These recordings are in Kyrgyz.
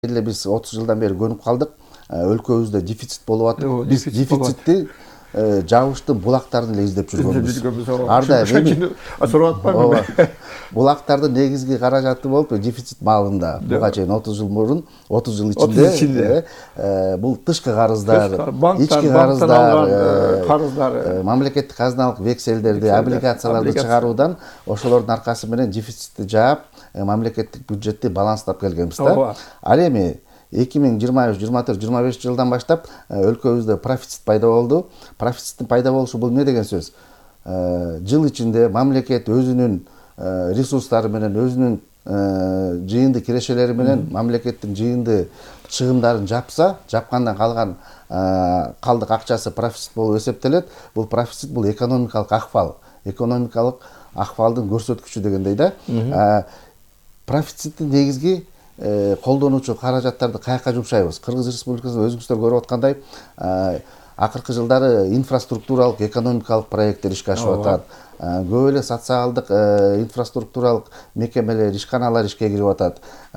эле биз 30 жылдан бери көнүп калдык. Өлкөбүздө дефицит болуп атат. Биз дефицитти жабыштын булактарын эле издеп жүргөнбүз. Арда сурап атпаймынбы? Булактардын негизги каражаты болуп дефицит маалында буга чейин 30 жыл мурун, 30 жыл ичинде бул тышкы карыздар, ички карыздар, мамлекеттик казыналык векселдерди, облигацияларды чыгаруудан ошолордун аркасы менен дефицитти жаап, мамлекеттик бюджетти баланстап келгенбиз да. Ал эми 2023, 24, 25 жылдан баштап өлкөбүздө профицит пайда болду. Профициттин пайда болушу бул эмне деген сөз? Жыл ичинде мамлекет өзүнүн ресурстары менен, өзүнүн жыйынды кирешелери менен мамлекеттин жыйынды чыгымдарын жапса, жапкандан калган калдык акчасы профицит болуп эсептелет. Бул профицит бул экономикалык акбал, экономикалык акбалдын көрсөткүчү дегендей да. Профициттин негизги колдонуучу каражаттарды каяка жумшайбыз? Кыргыз Республикасында өзүңүздөр көрүп аткандай, акыркы жылдары инфраструктуралык, экономикалык проекттер ишке ашып атат. Көп эле социалдык, инфраструктуралык мекемелер, ишканалар ишке кирип атат.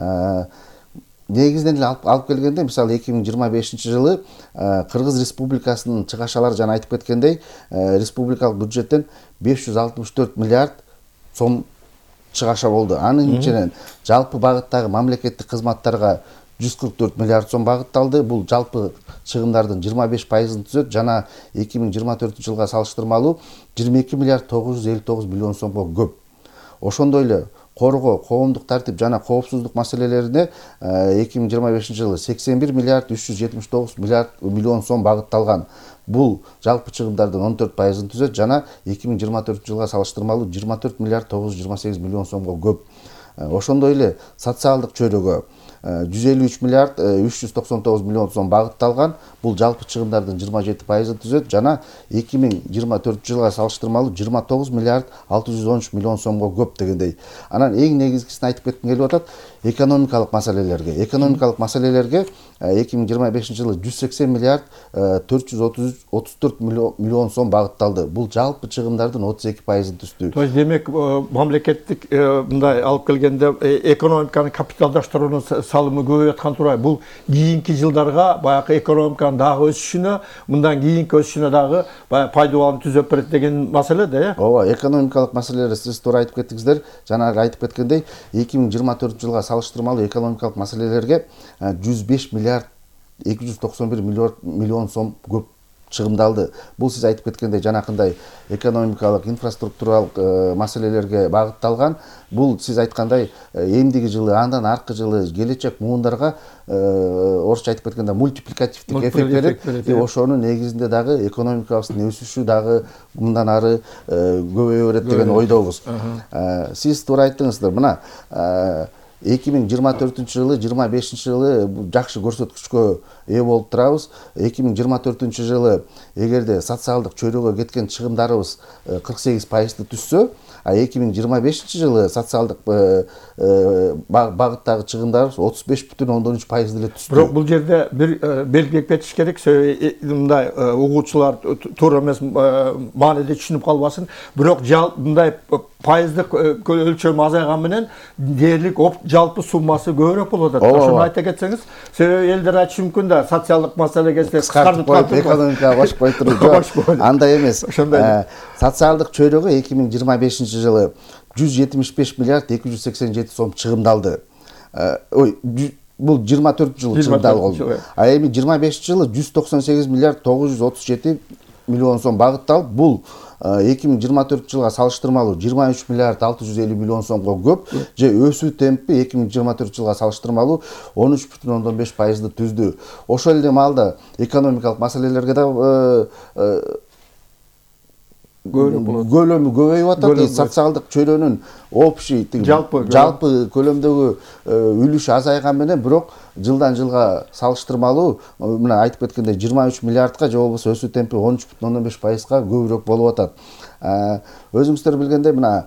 Негизинен эле алып келгенде, мисалы 2025 жылы Кыргыз Республикасынын чыгашалары жана айтып кеткендей, республикалык бюджеттен 564 миллиард сом чыгаша болду. Анын ичинен жалпы багыттагы мамлекеттик кызматтарга 144 миллиард сом багытталды. Бул жалпы чыгымдардын 25%-ын түзөт жана 2024 жылга салыштырмалуу 22 миллиард 959 миллион сомго көп. Ошондой эле коргоо, коомдук тартип жана коопсуздук маселелерине 2025 жылы 81 миллиард 379 миллион сом багытталган. Бул жалпы чыгымдардын 14%-ын түзөт жана 2024 жылга салыштырмалуу 24 миллиард 928 миллион сомго көп. Ошондой эле социалдык чөйрөгө 153 миллиард 399 миллион сом багытталган. Бул жалпы чыгымдардын 27%-ын түзөт жана 2024 жылга салыштырмалуу 29 миллиард 613 миллион сомго көп дегендей. Анан эң негизгисин айтып кетким келип атат экономикалык маселелерге. Экономикалык маселелерге 2025 жылы 180 миллиард 434 миллион сом багытталды. Бул жалпы чыгымдардын 32%-ын түздү. То есть демек мамлекеттик мындай алып келгенде экономиканы капиталдаштыруунун салымы көбөйүп аткан турат. Бул кийинки жылдарга баягы экономиканын дагы өсүшүнө, мындан кийинки өсүшүнө дагы пайдалануу түзөп берет деген маселе да, э? Ооба, экономикалык маселелер сиз туура айтып кеттиңиздер. Жанагы айтып кеткендей, 2024 жылга салыштырмалуу экономикалык маселелерге 105 миллиард 291 миллион сом көп чыгымдалды. Бул сиз айтып кеткендей жанакындай экономикалык, инфраструктуралык маселелерге багытталган. Бул сиз айткандай эмдиги жылы, андан аркы жылы келечек муундарга орусча айтып кеткенде мультипликативдик эффект берет. Ошонун негизинде дагы экономикабыздын өсүшү дагы мындан ары көбөйө берет деген ойдобуз. Сиз туура айттыңыздар. Мына 2024 жылы, 25 жылы жакшы көрсөткүчкө ээ болуп турабыз. 2024 жылы эгерде социалдык чөйрөгө кеткен чыгымдарыбыз 48%-ды түзсө, а 2025 жылы социалдык багыттагы чыгымдарыбыз 35,3% деле түздү. Бирок бул жерде бир белгилеп кетиш керек, мындай угуучулар туура эмес мааниде түшүнүп калбасын. Бирок мындай пайыздык өлчөм азайган менен дээрлик жалпы суммасы көбүрөөк болуп атат. Ошону айта кетсеңиз, себеби элдер айтышы мүмкүн да, социалдык маселеге кыскартып коюп экономикага башкой туруп. Андай эмес. Социалдык чөйрөгө 2025 жылы 175 миллиард 287 сом чыгымдалды. Бул 24 жыл чыгымдалды. А эми 25 жылы 198 миллиард 937 миллион сом багытталып, бул 2024 жылга салыштырмалуу 23 миллиард 650 миллион сомго көп, же өсүү темпи 2024 жылга салыштырмалуу 13,5%-ды түздү. Ошол эле маалда экономикалык маселелерге да көлөмү көбөйүп атат. Социалдык чөйрөнүн общий жалпы көлөмдөгү үлүшү азайган менен, бирок жылдан жылга салыштырмалуу мына айтып кеткендей 23 миллиардка же болбосо өсүү темпи 13,5%-га көбүрөөк болуп атат. Өзүңүздөр билгендей, мына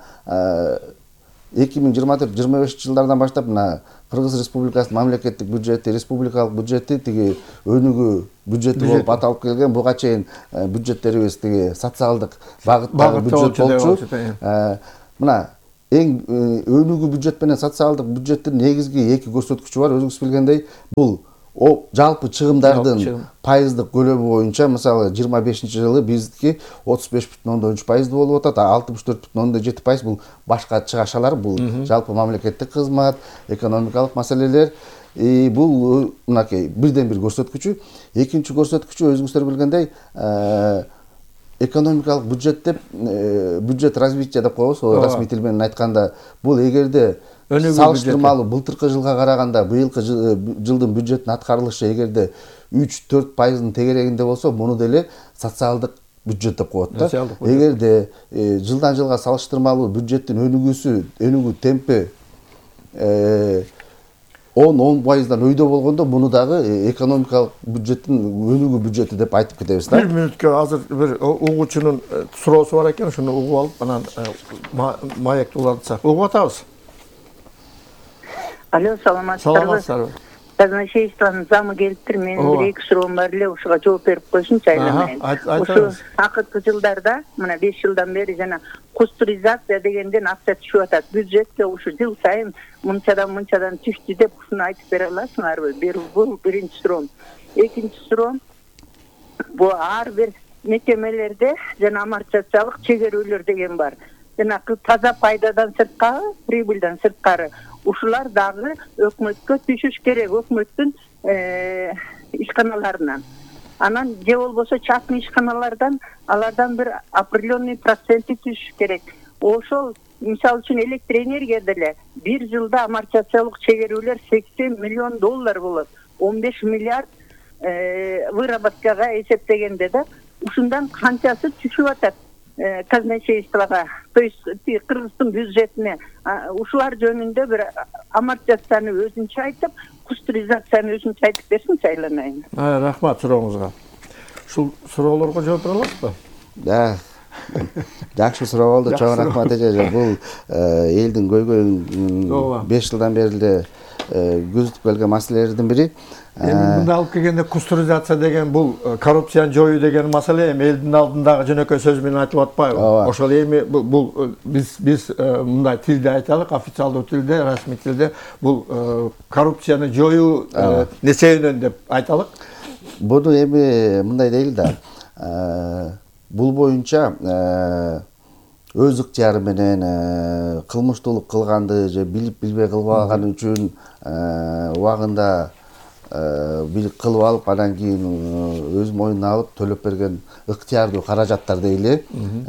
2024-25 жылдардан баштап мына Кыргыз Республикасынын мамлекеттик бюджети, республикалык бюджети тиги өнүгүү бюджети болуп аталып келген. Буга чейин бюджеттерибиз тиги социалдык багыттагы бюджет болчу. Мына эң өнүгүү бюджет менен социалдык бюджеттин негизги эки көрсөткүчү бар. Өзүңүз билгендей, бул жалпы чыгымдардын пайыздык көлөмү боюнча мисалы 25-жылы биздики 35,3% болуп атат, 64,7% бул башка чыгашалар, бул жалпы мамлекеттик кызмат, экономикалык маселелер. Бул мынакей бирден бир көрсөткүчү. Экинчи көрсөткүчү өзүңүздөр билгендей экономикалык бюджет деп бюджет развития деп коебуз, расмий тил менен айтканда. Бул эгерде салыштырмалуу былтыркы жылга караганда быйылкы жылдын бюджеттин аткарылышы эгерде 3-4%-ын тегерегинде болсо, муну деле социалдык бюджет деп коет да. Эгерде жылдан жылга салыштырмалуу бюджеттин өнүгүү темпи 10-10%дан өйдө болгондо, муну дагы экономикалык бюджеттин өнүгүү бюджети деп айтып кетебиз да. Бир мүнөткө азыр бир угуучунун суроосу бар экен, ошону угуп алып, анан маекти улантсак. Угуп атабыз. Алло, саламатсыздарбы? Казначействонун замы келиптир, менин бир-эки суроом бар эле, ушуга жооп берип койсунчу айламайын. Ушу акыркы жылдарда, мына 5 жылдан бери жана кустуризация дегенден акча түшүп атат. Бюджетке ушу жыл сайын мынчадан түштү деп ушуну айтып бере аласыңарбы? Бул биринчи суроом. Экинчи суроом, бул ар бир мекемелерде жана амортизациялык чегерүүлөр деген бар. Жанагы таза пайдадан сырткары, прибыльдан сырткары ушулар дагы өкмөткө түшүш керек, өкмөттүн ишканаларынан. Анан же болбосо частный ишканалардан алардан бир определенный проценти түшүш керек. Ошол мисалы үчүн электр энергия деле бир жылда амортизациялык чегерүүлөр $80 миллион болот. 15 миллиард выработкага эсептегенде да, ушундан канчасы түшүп атат казначействого, то есть Кыргыздын бюджетине. Ушулар жөнүндө бир амортизацияны өзүнчө айтып, кустуризацияны өзүнчө айтып берсин, айланайын. Рахмат сурооңузга. Ушул суроолорго жооп бере аласызбы? Да. Жакшы суроо болду, чоң рахмат эже. Бул элдин көйгөйүн 5 жылдан бери эле көзөтүп келген маселелердин бири. Мында алып келгенде кустуризация деген бул коррупцияны жоюу деген маселе эми элдин алдындагы жөнөкөй сөз менен айтылып атпайбы? Ошол эми бул биз мындай тилде айталык, официалдуу тилде, расмий тилде бул коррупцияны жоюу несебинен деп айталык. Буну эми мындай дейли да. Бул боюнча өз ыктыяры менен кылмыштуулук кылганды же билип билбей кылбаганы үчүн убагында билип кылып алып, анан кийин өз мойнуна алып төлөп берген ыктыярдуу каражаттар дейли.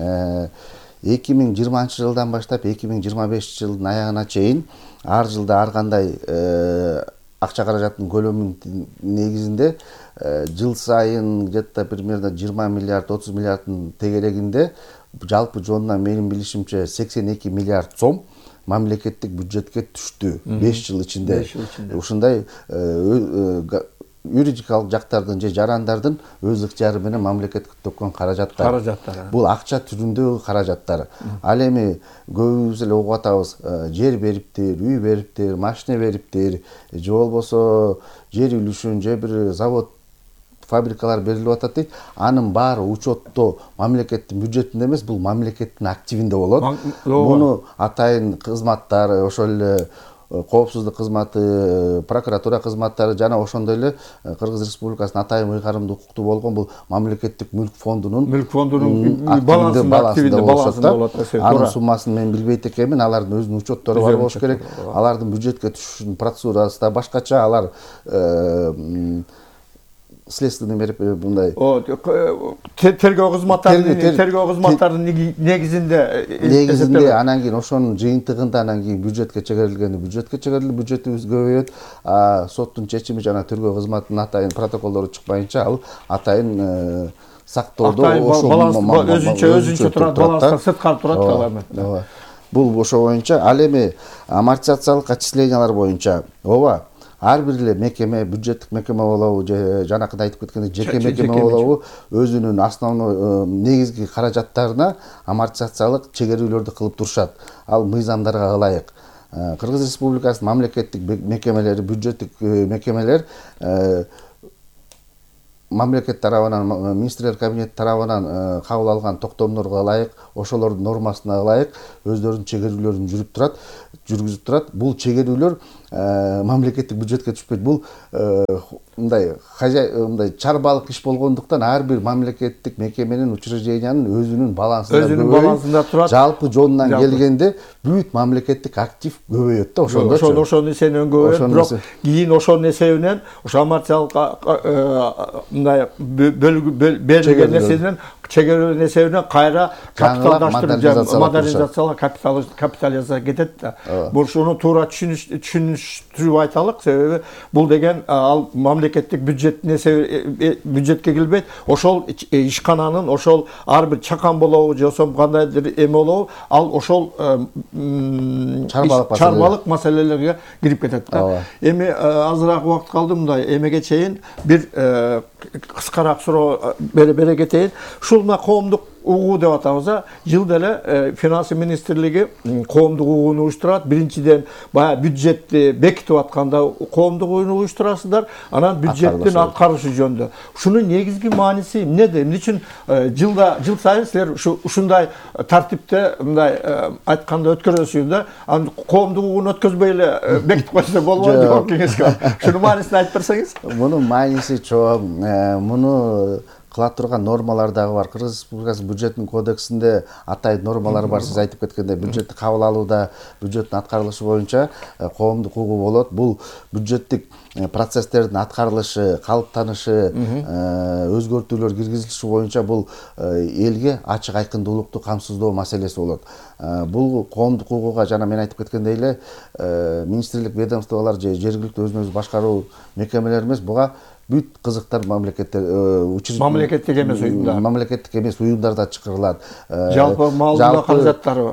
2020 жылдан баштап 2025 жылдын аягына чейин ар жылда ар кандай акча каражаттын көлөмүнүн негизинде жыл сайын где-то примерно 20 миллиард 30 миллиарддын тегерегинде жалпы жонунан менин билишимче 82 миллиард сом мамлекеттик бюджетке түштү 5 жыл ичинде. Ушундай юридикалык жактардын же жарандардын өз ыктыяры менен мамлекетке төккөн каражаттар. Бул акча түрүндөгү каражаттар. Ал эми көбүбүз эле угуп атабыз, жер бериптир, үй бериптир, машина бериптир, же болбосо жер үлүшүн же бир завод фабрикалар берилип атат дейт. Анын баары учетто мамлекеттин бюджетинде эмес, бул мамлекеттин активинде болот. Муну атайын кызматтар, ошол эле коопсуздук кызматы, прокуратура кызматтары жана ошондой эле Кыргыз Республикасынын атайын ыйгарымдуу укуктуу болгон бул мамлекеттик мүлк фондунун балансында болот. Анын суммасын мен билбейт экенмин, алардын өзүнүн учеттору бар болуш керек. Алардын бюджетке түшүшүнүн процедурасы да башкача, алар следственный берип мындай тергөө кызматтарынын негизинде анан кийин ошонун жыйынтыгында анан кийин бюджетке чегерилгени бюджетибиз көбөйөт. Соттун чечими жана тергөө кызматынын атайын протоколдору чыкпайынча ал атайын сактоодо өзүнчө турат, баланста сырткары турат. Бул ошо боюнча. Ал эми амортизациялык отчислениялар боюнча ар бир эле мекеме, бюджеттик мекеме болобу же жанакында айтып кеткендей жеке мекеме болобу, өзүнүн основной негизги каражаттарына амортизациялык чегерүүлөрдү кылып турушат. Ал мыйзамдарга ылайык. Кыргыз Республикасынын мамлекеттик мекемелери, бюджеттик мекемелер мамлекет тарабынан, министрлер кабинет тарабынан кабыл алган токтомдорго ылайык, ошолордун нормасына ылайык өздөрүнүн чегерүүлөрүн жүргүзүп турат. Бул чегерүүлөр мамлекеттик бюджетке түшпөйт. Бул мындай чарбалык иш болгондуктан ар бир мамлекеттик мекеменин, учреждениянын өзүнүн балансында турат. Жалпы жонунан келгенде бүт мамлекеттик актив көбөйөт да ошондочу. Ошонун эсебинен көбөйөт. Бирок кийин ошонун эсебинен ошо амортизациялык мындай берилген нерседен чегерүүнүн эсебинен кайра капиталдаштырып, модернизациялап капитализация кетет да. Бул ушуну туура түшүнүштүрүп айталык, себеби бул деген ал мамлекеттик бюджетке килбейт. Ошол ишкананын, ошол ар бир чакан болобу, же кандайдыр эме болобу, ал ошол чарбалык маселелерге кирип кетет да. Эми азыраак убакыт калды, мындай эмеге чейин бир кыскараак суроо бере кетейин. Ушул коомдук угуу деп атабыз. Жылда эле Финансы министрлиги коомдук угууну уюштурат. Биринчиден баягы бюджетти бекитип атканда коомдук угууну уюштурасыздар, анан бюджеттин аткарышы жөнүндө. Ушунун негизги мааниси эмнеде? Эмне үчүн жыл сайын силер ушундай тартипте мындай айтканда өткөрөсүңүз да? Анан коомдук угууну өткөзбөй эле бекитип койсо болбойт жок кеңешке. Ушунун маанисин айтып берсеңиз? Мунун мааниси чоң. Муну кыла турган нормалар дагы бар. Кыргыз Республикасы бюджеттин кодексинде атайын нормалар бар. Сиз айтып кеткендей, бюджетти кабыл алууда, бюджеттин аткарылышы боюнча коомдук угуу болот. Бул бюджеттик процесстердин аткарылышы, калыптанышы, өзгөртүүлөр киргизилиши боюнча бул элге ачык айкындуулукту камсыздоо маселеси болот. Бул коомдук угууга жана мен айтып кеткендей эле министрлик ведомстволор же жергиликтүү өзүн өзү башкаруу мекемелери эмес, буга бүт кызыктар мамлекеттик эмес уюмдар. Мамлекеттик эмес уюмдарда чакырылат. Жалпы маалымдоо каражаттары.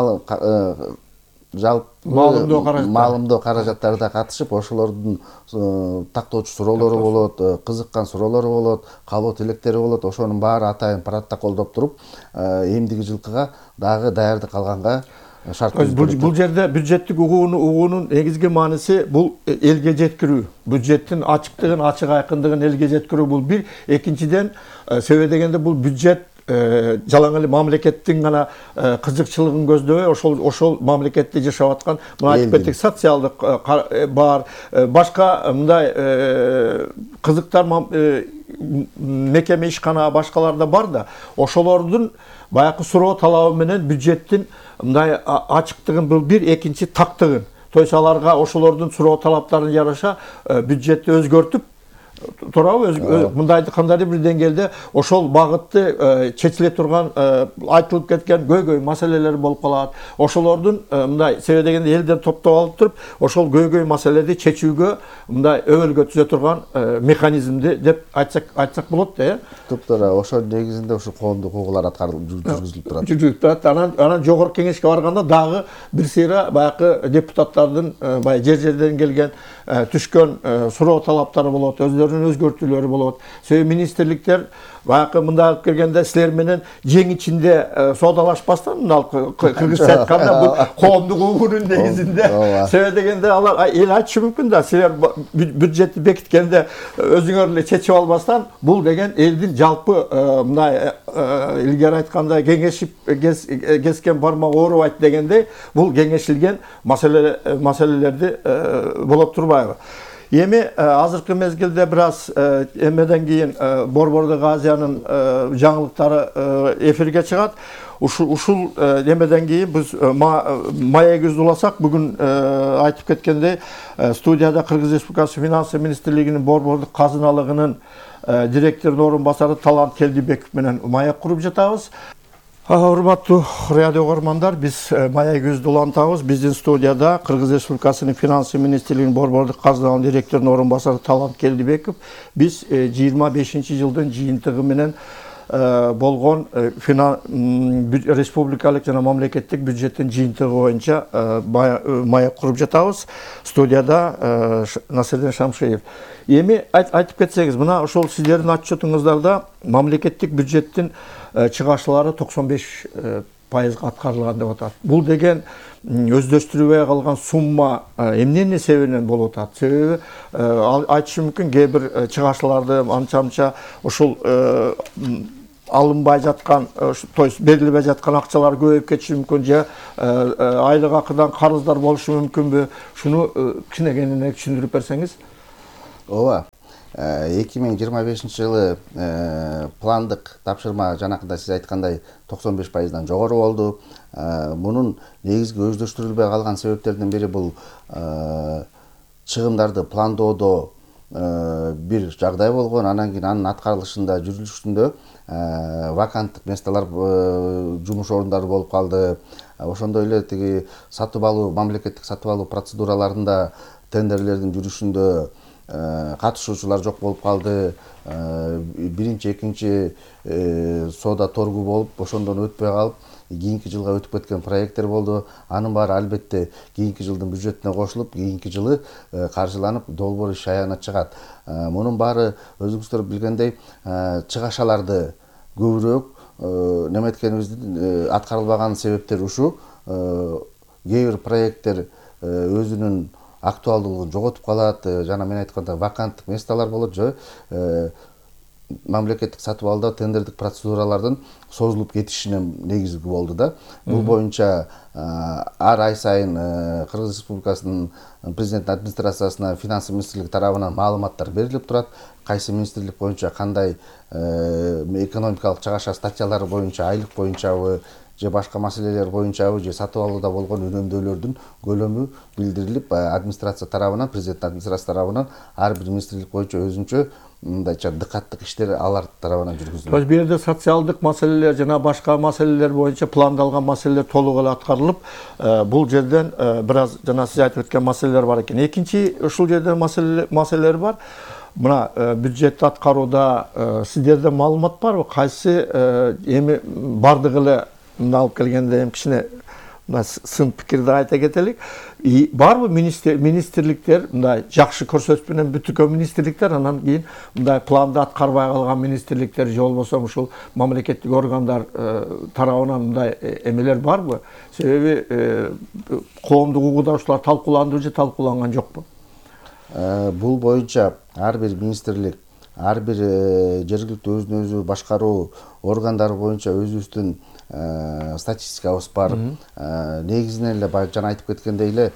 Маалымдоо каражаттарына катышып, ошолордун тактоочу суроолору болот, кызыккан суроолору болот, каалоо тилектери болот. Ошонун баары атайын протоколдоп туруп, эмдиги жылкыга дагы даярдык алганга шарт. Бул жерде бюджеттик угуунун негизги мааниси бул элге жеткирүү. Бюджеттин ачыктыгын, ачык айкындыгын элге жеткирүү бул бир. Экинчиден, себеби дегенде бул бюджет жалаң эле мамлекеттин гана кызыкчылыгын көздөбөй, ошол мамлекетте жашап аткан айтып кеттик социалдык бар, башка мындай кызыктар мекеме ишкана башкаларда бар да, ошолордун баягы суроо талабы менен бюджеттин мындай ачыктыгын бул бир, экинчи тактыгын. Тойса аларга ошолордун суроо талаптарына жараша бюджетти өзгөртүп турабы, мындайды кандайдыр бир деңгээлде ошол багытты чечиле турган, айтылып кеткен көйгөй маселелер болуп калат. Ошолордун мындай себеби дегенде элден топтоп алып туруп, ошол көйгөй маселелерди чечүүгө мындай өбөлгө түзө турган механизмди деп айтсак болот да. Туптура ошол негизинде ошо коомдук угуулар жүргүзүлүп турат. Жүргүзүлүп турат. Анан жогорку кеңешке барганда дагы бир сыйра баягы депутаттардын жер-жерден келген түшкөн суроо талаптары болот, өздөрүнүн өзгөртүүлөрү болот. Себеби министрликтер баягы мындай алып келгенде силер менен жең ичинде соодалашпастан, мына кыргызча айтканда бул коомдук угуунун негизинде. Себеби дегенде алар эл айтышы мүмкүн да, силер бюджетти бекиткенде өзүңөр эле чечип албастан, бул деген элдин жалпы мындай илгери айтканда кескен бармак оорубайт дегендей, бул кеңешилген маселелерди болуп турбайбы. Эми азыркы мезгилде бир аз эмеден кийин Борбордук Азиянын жаңылыктары эфирге чыгат. Ушул эмеден кийин биз мая күздү уласак, бүгүн айтып кеткендей студияда Кыргыз Республикасы Финансы министрлигинин Борбордук казыналыгынын директорунун орун басары Талант Келдибеков менен мая куруп жатабыз. Урматтуу радио көрөрмандар, биз мая күздү улантабыз. Биздин студияда Кыргыз Республикасынын Финансы министрлигинин Борбордук казыналыгынын директорунун орун басары Талант Келдибеков. Биз 25-жылдын жыйынтыгы менен болгон республикалык жана мамлекеттик бюджеттин жыйынтыгы боюнча мая куруп жатабыз. Студияда Насирдин Шамшиев. Эми айтып кетсеңиз, мына ошол сиздердин отчетуңуздарда мамлекеттик бюджеттин чыгашылары 95% пайызга аткарылган деп атат. Бул деген өздөштүрүлбөй калган сумма эмнени себебинен болуп атат? Себеби айтышы мүмкүн кээ бир чыгашчыларды анча ушул алынбай жаткан, то есть берилбей жаткан акчалар көбөйүп кетиши мүмкүн, же айлык акыдан карыздар болушу мүмкүнбү? Шуну кичинекенене түшүндүрүп берсеңиз. Ооба. 2025 жылы пландык тапшырма жанакында сиз айткандай 95%дан жогору болду. Мунун негизги өздөштүрүлбөй калган себептердин бири бул чыгымдарды пландоодо бир жагдай болгон, анан кийин анын аткарылышында, жүрүлүшүндө ваканттык месталар, жумуш орундары болуп калды. Ошондой эле тиги сатып алуу, мамлекеттик сатып алуу процедураларында, тендерлердин жүрүшүндө катышуучулар жок болуп калды. Биринчи, экинчи соода торгу болуп, ошондон өтпөй калып, кийинки жылга өтүп кеткен проекттер болду. Анын баары албетте кийинки жылдын бюджетине кошулуп, кийинки жылы каржыланып, долбоор иш аягына чыгат. Мунун баары өзүңүздөр билгендей, чыгашаларды көбүрөөк неметкенибиздин аткарылбаган себептери ушу. Кээ бир проекттер өзүнүн актуалдуулугун жоготуп калат. Жана мен айткандай ваканттык месталар болот, же мамлекеттик сатып алууда тендердик процедуралардын созулуп кетишинен негизги болду да. Бул боюнча ар ай сайын Кыргыз Республикасынын президент администрациясына финансы министрлиги тарабынан маалыматтар берилип турат. Кайсы министрлик боюнча кандай экономикалык чыгаша статьялары боюнча, айлык боюнчабы, же башка маселелер боюнчабы, же сатып алууда болгон үнөмдөөлөрдүн көлөмү билдирилип, администрация тарабынан, президент администрация тарабынан ар бир министрлик боюнча өзүнчө мындайча дыкаттык иштер алар тарабынан жүргүзүлөт. То есть бир жерде социалдык маселелер жана башка маселелер боюнча пландалган маселелер толук эле аткарылып, бул жерден бир аз жана сиз айтып өткөн маселелер бар экен. Экинчи ушул жерде маселелер бар. Мына бюджетти аткарууда сиздерде маалымат барбы? Кайсы эми бардыгы эле мына алып келгенде эми кичине сын пикирди айта кетелик. Барбы министрликтер, мындай жакшы көрсөтүш менен бүтүккөн министрликтер, анан кийин мындай планды аткарбай калган министрликтер, же болбосо ушул мамлекеттик органдар тарабынан мындай эмелер барбы? Себеби коомдук угууда ушулар талкууланды же талкууланган жокпу? Бул боюнча ар бир министрлик, ар бир жергиликтүү өзүн өзү башкаруу органдары боюнча өзүбүздүн статистикабыз бар. Негизинен эле жана айтып кеткендей эле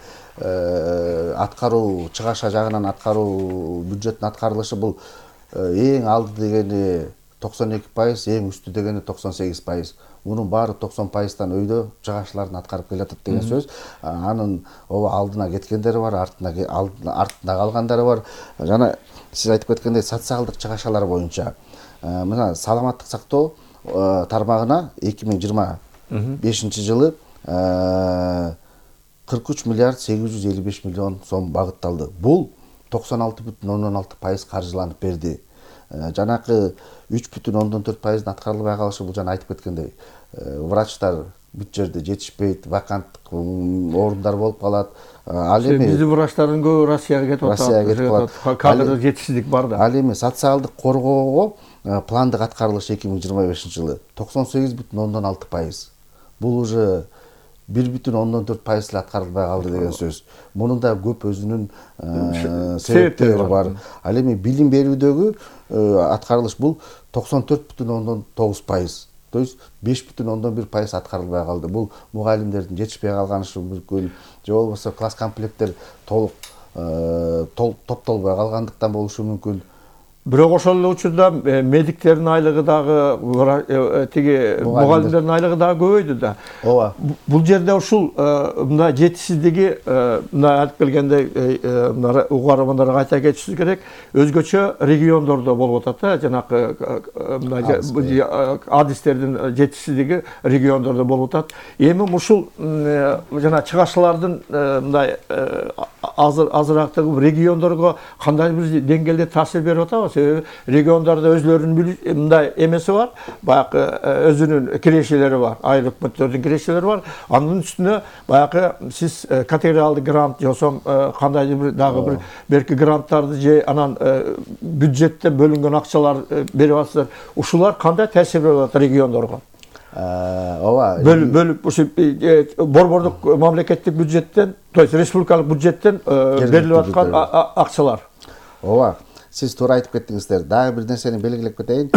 аткаруу, чыгаша жагынан аткаруу, бюджеттин аткарылышы бул эң алды дегени 92%, эң үстү дегени 98%. Мунун баары 90%тан өйдө чыгашчылардын аткарып келатат деген сөз. Анын алдына кеткендери бар, артында калгандары бар. Жана сиз айтып кеткендей социалдык чыгашалар боюнча мына саламаттык сактоо тармагына 2025 жылы 43 миллиард 855 миллион сом багытталды. Бул 96,6% каржыланып берди. Жанакы 3,4%дин аткарылбай калышы, бул жана айтып кеткендей врачтар бүт жерде жетишпейт, ваканттык орундар болуп калат. Ал эми биздин врачтардын көбү Россияга кетип атат. Кадр жетишсиздик бар да. Ал эми социалдык коргоого пландык аткарылыш 2025 жылы 98,6%. Бул уже 1,4% эле аткарылбай калды деген сөз. Мунун да көп өзүнүн себептери бар. Ал эми билим берүүдөгү аткарылыш бул 94,9%. То есть 5,1% аткарылбай калды. Бул мугалимдердин жетишпей калганышы мүмкүн, же болбосо класс комплектер толук топтолбой калгандыктан болушу мүмкүн. Бирок ошол эле учурда медиктердин айлыгы дагы тиги мугалимдердин айлыгы дагы көбөйдү да. Ооба. Бул жерде ушул мына жетишсиздиги мына айтып келгендей мына угармандарга айта кетишибиз керек. Өзгөчө региондордо болуп атат да, жанакы мына адистердин жетишсиздиги региондордо болуп атат. Эми ушул жана чыгашчылардын мындай азыраактыгы региондорго кандай бир деңгээлде таасир берип атабы? Себеби региондарда өзлөрүнүн мындай эмеси бар, баягы өзүнүн кирешелери бар, айрым өкмөттөрдүн кирешелери бар. Анын үстүнө баягы сиз категориалдык грант жосом кандайдыр бир дагы бир берки гранттарды же анан бюджеттен бөлүнгөн акчалар берип атсыздар. Ушулар кандай таасир берип атат региондорго? ооба бөлүп ушу борбордук мамлекеттик бюджеттен, то есть республикалык бюджеттен берилип аткан акчалар. ооба, сиз туура айтып кеттиңиздер. Дагы бир нерсени белгилеп кетейин.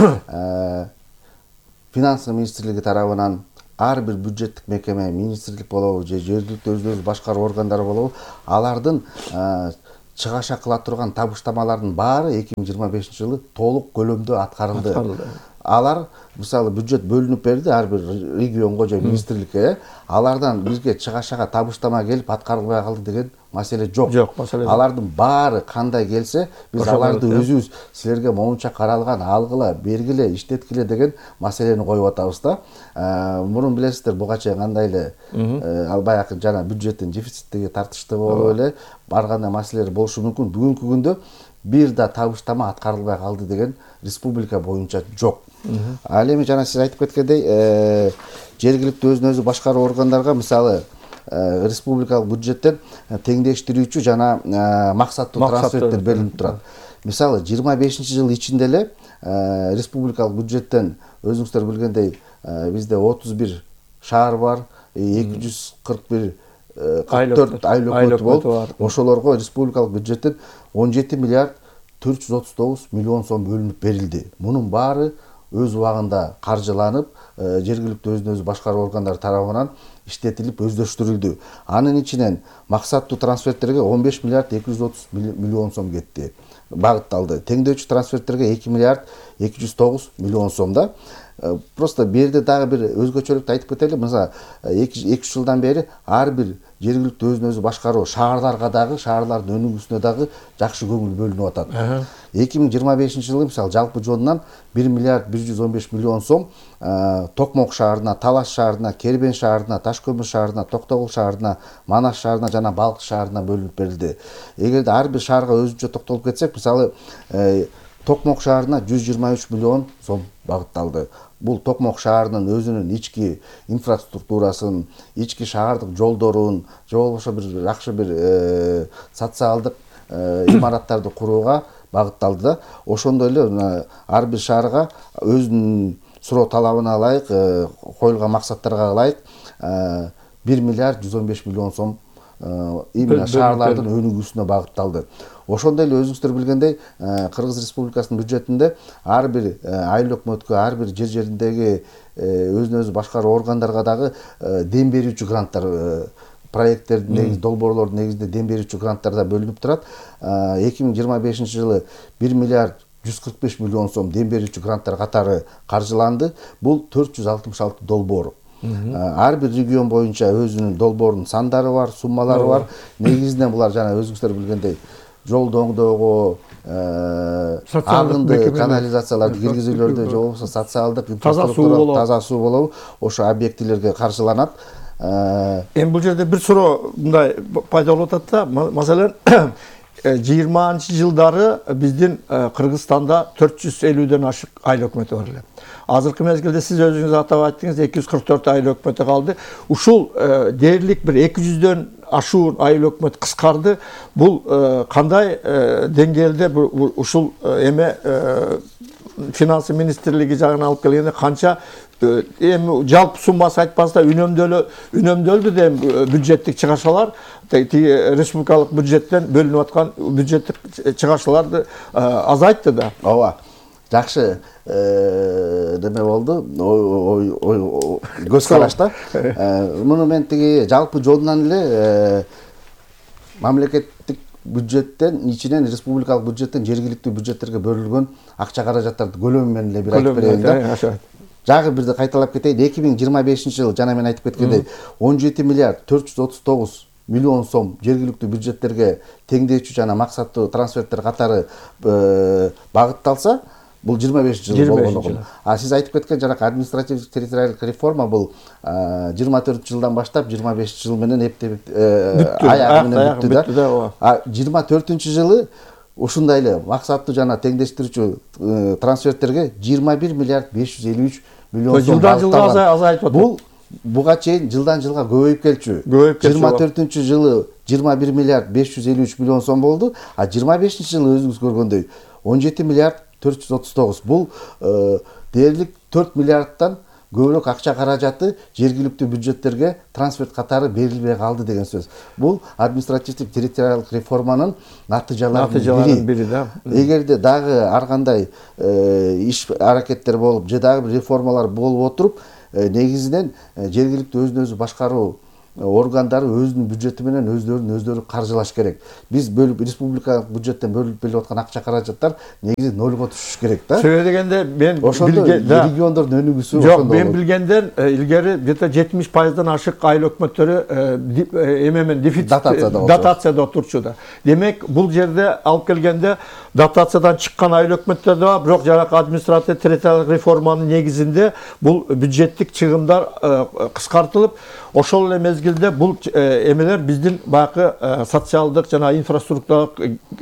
Финансы министрлиги тарабынан ар бир бюджеттик мекеме, министрлик болобу же жергиликтүү өзүн башкаруу органдары болобу, алардын чыгаша кыла турган табыштамалардын баары 2025 жылы толук көлөмдө аткарылды. Алар мисалы бюджет бөлүнүп берди ар бир регионго же министрликке, алардан бизге чыгашага табыштама келип аткарылбай калды деген маселе жок. Алардын баары кандай келсе, биз аларды өзүбүз силерге моунча каралган, алгыла, бергиле, иштеткиле деген маселени коюп атабыз да. Мурун билесиздер, буга чейин кандай эле ал баягы жана бюджеттин дефициттиги тартыштуу болуп эле бар кандай маселелер болушу мүмкүн. Бүгүнкү күндө бир да табыштама аткарылбай калды деген республика боюнча жок. Ал эми жана сиз айтып кеткендей, жергиликтүү өзүн өзү башкаруу органдарга мисалы республикалык бюджеттен теңдештирүүчү жана максаттуу трансферттер берилип турат. Мисалы 25 жыл ичинде эле республикалык бюджеттен өзүңүздөр билгендей бизде 31 шаар бар, 241 44 айлөкмөтү бар. Ошолорго республикалык бюджеттен 17 миллиард 439 миллион сом бөлүнүп берилди. Мунун баары өз убагында каржыланып, жергиликтүү өзүн өзү башкаруу органдары тарабынан иштетилип, өздөштүрүлдү. Анын ичинен максаттуу трансферттерге 15 миллиард 230 миллион сом кетти, багытталды. Теңдөөчү трансферттерге 2 миллиард 209 миллион сомда. Просто бу жерде дагы бир өзгөчөлүктү айтып кетели. Мисалы, 2 жылдан бери ар бир жергиликтүү өзүн өзү башкаруу шаарларга дагы, шаарлардын өнүгүүсүнө дагы жакшы көңүл бөлүнүп атат. 2025 жылы мисалы жалпы жонунан 1 миллиард 115 миллион сом Токмок шаарына, Талас шаарына, Кербен шаарына, Ташкөмүр шаарына, Токтогул шаарына, Манас шаарына жана Балкы шаарына бөлүнүп берилди. Эгерде ар бир шаарга өзүнчө токтолуп кетсек, мисалы Токмок шаарына 123 миллион сом багытталды. Бул Токмок шаарынын өзүнүн ички инфраструктурасын, ички шаардык жолдорун, же болбосо бир жакшы бир социалдык имараттарды курууга багытталды да. Ошондой эле ар бир шаарга өзүнүн суроо талабына ылайык, коюлган максаттарга ылайык 1 миллиард 115 миллион сом именно шаарлардын өнүгүүсүнө багытталды. Ошондой эле өзүңүздөр билгендей, Кыргыз Республикасынын бюджетинде ар бир айыл өкмөткө, ар бир жер-жериндеги өзүн өзү башкаруу органдарга дагы дем берүүчү гранттар, проекттердин негизи, долбоорлордун негизинде дем берүүчү гранттар да бөлүнүп турат. 2025 жылы 1 миллиард 145 миллион сом дем берүүчү гранттар катары каржыланды. Бул 466 долбоор. Ар бир регион боюнча өзүнүн долбоорунун сандары бар, суммалары бар. Негизинен булар жана өзүңүздөр билгендей жолду оңдоого, агынды канализацияларды киргизүүлөрдө, же болбосо социалдык инфраструктура, таза суу болобу, ошо объектилерге каржыланат. Эми бул жерде бир суроо мындай пайда болуп атат да, маселен 20 жылдары биздин Кыргызстанда 450ден ашык айыл өкмөтү бар эле. Азыркы мезгилде сиз өзүңүз атап айттыңыз, 244 айыл өкмөтү калды. Ушул дээрлик бир 200дөн ашуун айыл өкмөт кыскарды. Бул кандай деңгээлде ушул эме финансы министрлиги жагынан алып келгенде канча эми жалпы суммасы айтпаса үнөмдөлдү деп бюджеттик чыгашалар, республикалык бюджеттен бөлүнүп аткан бюджеттик чыгашаларды азайтты да. Ооба. Жакшы деме болду, көз караш да. Муну мен тиги жалпы жолунан эле мамлекеттик бюджеттен ичинен республикалык бюджеттен жергиликтүү бюджеттерге бөлүнгөн акча каражаттарды көлөмү менен эле бир айтып берейин да. Жагы бирди кайталап кетейин. 2025 жылы жана мен айтып кеткендей 17 миллиард 439 миллион сом жергиликтүү бюджеттерге теңдөөчү жана максаттуу трансферттер катары багытталса, бул 25 жыл болгону. Сиз айтып кеткен жанакы административдик территориалдык реформа бул 24 жылдан баштап 25 жыл менен эптеп аягы менен бүттү да. 24 жылы ушундай эле максаттуу жана теңдештирүүчү трансферттерге 21 миллиард 553 миллион сом багытталган. Бул буга чейин жылдан жылга көбөйүп келчү. 24 жылы 21 миллиард 553 миллион сом болду, а 25 жылы өзүңүз көргөндөй 17 миллиард 439. Бул дээрлик 4 миллиардтан көбүрөөк акча каражаты жергиликтүү бюджеттерге трансферт катары берилбей калды деген сөз. Бул административдик территориалдык реформанын натыйжаларынын бири да. Эгерде дагы ар кандай иш аракеттер болуп же дагы бир реформалар болуп отуруп, негизинен жергиликтүү өзүн өзү башкаруу органдары өзүнүн бюджети менен өздөрү каржылаш керек. Биз республикалык бюджеттен бөлүнүп келип аткан акча каражаттар негизи нолго түшүш керек да. Себеби дегенде мен региондордун өнүгүүсү жок, мен билгенден илгери где-то 70%дан ашык айыл өкмөттөрү эмемен дефицит дотацияда отурчу да. Демек бул жерде алып келгенде дотациядан чыккан айыл өкмөттөр да бар, бирок жарак административдик территориалдык реформанын негизинде бул бюджеттик чыгымдар кыскартылып, ошол эле мезгилде бул эмелер биздин баягы социалдык жана инфраструктуралык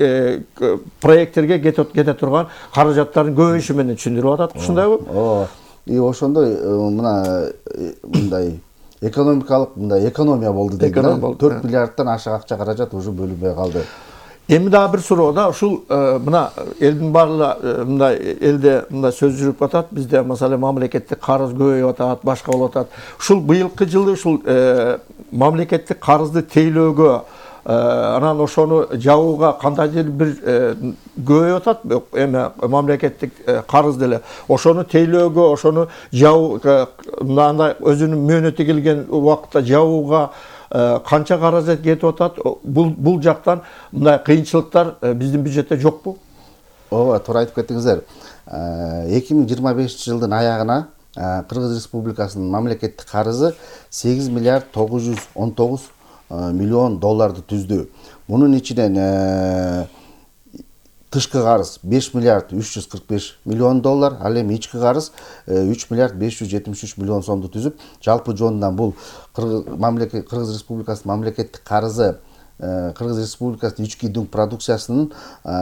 проекттерге кете турган каражаттардын көбөйүшү менен түшүндүрүп атат. Ушундайбы? Ошондой мындай экономикалык экономия болду деген. 4 миллиардтан ашык акча каражат уже бөлүнбөй калды. Эми дагы бир суроо да, ушул мына элдин баары мындай элде мындай сөз жүрүп атат, бизде маселен мамлекеттик карыз көбөйүп атат, башка болуп атат. Ушул быйылкы жылы ушул мамлекеттик карызды тейлөөгө, анан ошону жабууга кандайдыр бир көбөйүп атат, эми мамлекеттик карыз деле. Ошону тейлөөгө, ошону жабуу мындай өзүнүн мөөнөтү келген убакытта жабууга канча каражат кетип атат? Бул жактан мындай кыйынчылыктар биздин бюджетте жокпу? Ооба, туура айтып кеттиңиздер. 2025-жылдын аягына Кыргыз Республикасынын мамлекеттик карызы 8 миллиард 919 миллион долларды түздү. Мунун ичинен тышкы карыз 5 миллиард 345 миллион доллар, ал эми ички карыз 3 миллиард 573 миллион сомду түзүп, жалпы жонунан бул Кыргыз Республикасынын мамлекеттик карызы Кыргыз Республикасынын ички дүң продукциясынын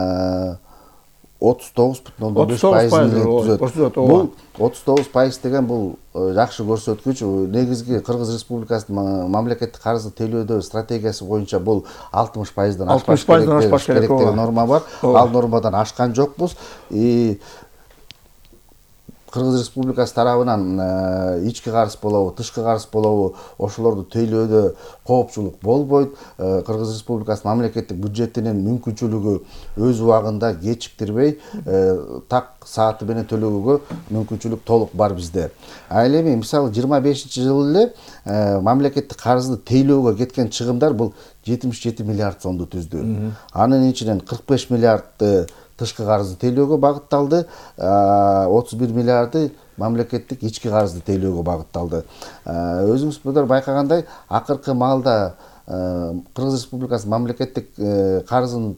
39,5% түзөт. Бул 39% деген бул жакшы көрсөткүч. Негизги Кыргыз Республикасынын мамлекеттик карызды тейлөөдө стратегиясы боюнча бул 60%дан ашпаш керек деген норма бар. Ал нормадан ашкан жокпуз. Кыргыз Республикасы тарабынан ички карыз болобу, тышкы карыз болобу, ошолорду тейлөөдө коопчулук болбойт. Кыргыз Республикасынын мамлекеттик бюджетинин мүмкүнчүлүгү өз убагында кечиктирбей, так сааты менен төлөөгө мүмкүнчүлүк толук бар бизде. Ал эми мисалы 25-жылы эле мамлекеттик карызды тейлөөгө кеткен чыгымдар бул 77 миллиард сомду түздү. Анын ичинен 45 миллиардты тышкы карызды тейлөөгө багытталды, 31 миллиарды мамлекеттик ички карызды тейлөөгө багытталды. Өзүңүз байкагандай, акыркы маалда Кыргыз Республикасынын мамлекеттик карызын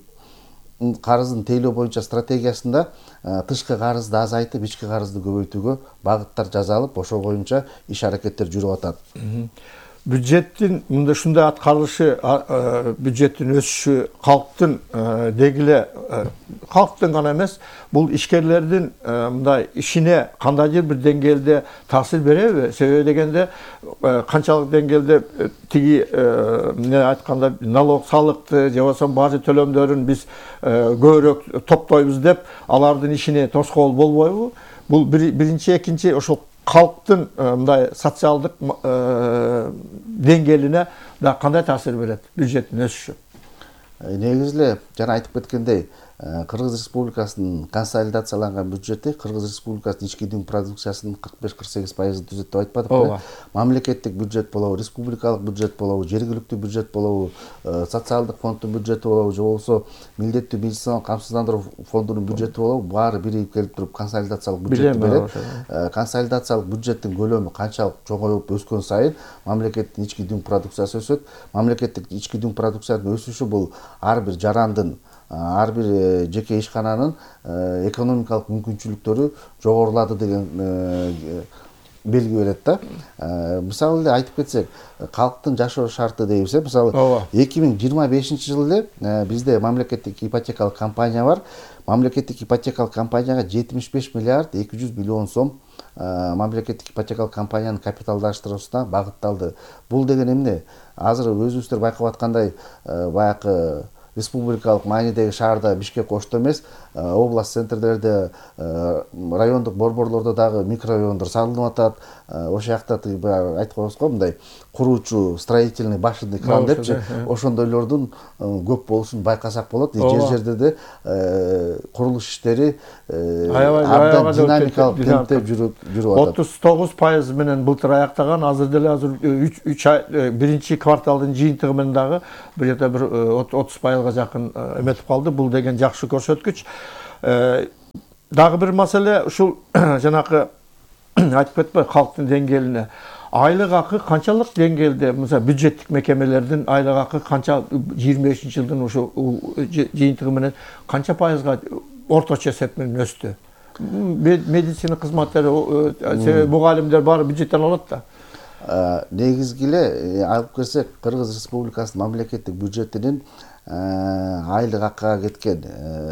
тейлөө боюнча стратегиясында тышкы карызды азайтып, ички карызды көбөйтүүгө багыттар жасалып, ошол боюнча иш аракеттер жүрүп атат. Бюджеттин мындай ушундай аткарылышы, бюджеттин өсүшү калктын дегиле калктын гана эмес, бул ишкерлердин мындай ишине кандайдыр бир деңгээлде таасир береби? Себеби дегенде канчалык деңгээлде тиги эмне айтканда налог салыкты же болбосо бажы төлөмдөрүн биз көбүрөөк топтойбуз деп алардын ишине тоскоол болбойбу? Бул биринчи, экинчи ошол калктын мындай социалдык деңгээлине да кандай таасир берет бюджеттин өсүшү? Негизи эле жана айтып кеткендей, Кыргыз Республикасынын консолидацияланган бюджети Кыргыз Республикасынын ички дүң продукциясынын 45-48% түзөт деп айтпадыкпы? Мамлекеттик бюджет болобу, республикалык бюджет болобу, жергиликтүү бюджет болобу, социалдык фонддун бюджети болобу, же болбосо милдеттүү медициналык камсыздандыруу фондунун бюджети болобу, баары биририп келип туруп консолидациялык бюджетти берет. Консолидациялык бюджеттин көлөмү канчалык чоңоюп өскөн сайын мамлекеттин ички дүң продукциясы өсөт. Мамлекеттик ички дүң продукциянын өсүшү бул ар бир жарандын, ар бир жеке ишкананын экономикалык мүмкүнчүлүктөрү жогорулады деген белги берет да. Мисалы эле айтып кетсек, калктын жашоо шарты дейбиз. Мисалы 2025-жылы бизде мамлекеттик ипотекалык компания бар. Мамлекеттик ипотекалык компанияга 75 миллиард 200 миллион сом мамлекеттик ипотекалык компаниянын капиталдаштыруусуна багытталды. Бул деген эмне? Азыр өзүңүздөр байкап аткандай, баягы республикалык маанидеги шаарда Бишкек ошто эмес, область центрлерде, райондук борборлордо дагы микрорайондор салынып атат. Ошол жакта айтып коебуз го, мындай куруучу строительный башенный кран депчи, ошондойлордун көп болушун байкасак болот. Жер-жерде де курулуш иштери абдан динамикалык темпте жүрүп атат. 39% менен былтыр аяктаган, азыр деле 3 ай биринчи кварталдын жыйынтыгы менен дагы бир жерде 30%га жакын эметип калды. Бул деген жакшы көрсөткүч. Дагы бир маселе ушул жанакы айтып кетпей халктын деңгээлине айлык акы канчалык деңгээлде, мисалы бюджеттик мекемелердин айлык акы канча 25-жылдын ушул жыйынтыгы менен канча пайызга орточо эсеп менен өстү? Медицина кызматтары, мугалимдер баары бюджеттен алат да. Негизги эле алып келсек, Кыргыз Республикасынын мамлекеттик бюджетинин айлык акыга кеткен